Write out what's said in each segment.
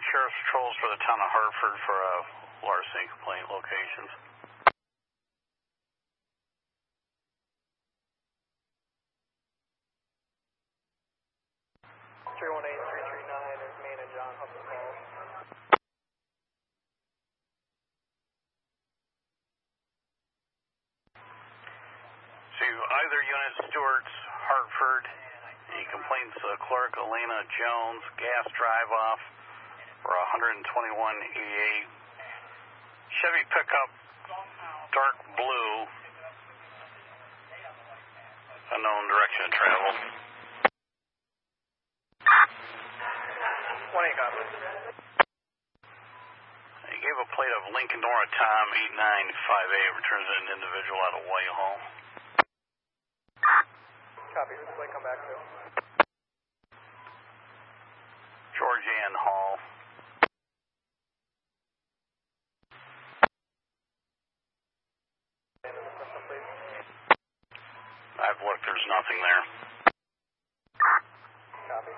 Sheriff's Patrols for the town of Hartford for larceny complaint locations. 318-339 is Main and John Hudson calls. To either unit, Stewart's, Hartford, the complaints clerk Elena Jones, gas drive-off for 12188. Chevy pickup, dark blue, unknown direction of travel. 20 copy. He gave a plate of Lincoln Nora Tom 8958, returns an individual out of Whitehall. Copy, who's the plate come back to? George Ann Hall. Name of the system, please. I've looked, there's nothing there. Copy.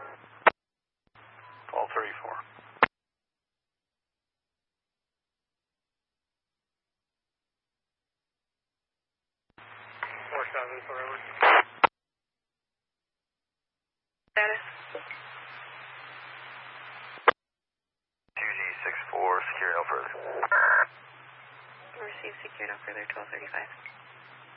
1234. Four shot Lisa River. Status? 2G64, secure no further. Received, secure, no further, 1235.